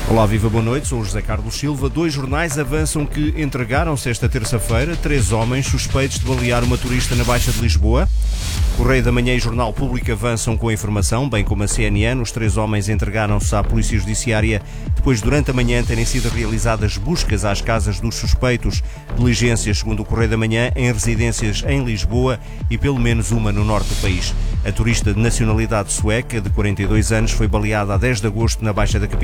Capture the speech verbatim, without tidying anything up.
Olá, viva, boa noite, sou o José Carlos Silva. Dois jornais avançam que entregaram-se esta terça-feira três homens suspeitos de balear uma turista na Baixa de Lisboa. Correio da Manhã e Jornal Público avançam com a informação, bem como a C N N. Os três homens entregaram-se à Polícia Judiciária depois, durante a manhã, terem sido realizadas buscas às casas dos suspeitos. Diligências, segundo o Correio da Manhã, em residências em Lisboa e pelo menos uma no norte do país. A turista de nacionalidade sueca, de quarenta e dois anos, foi baleada a dez de agosto na Baixa da capital.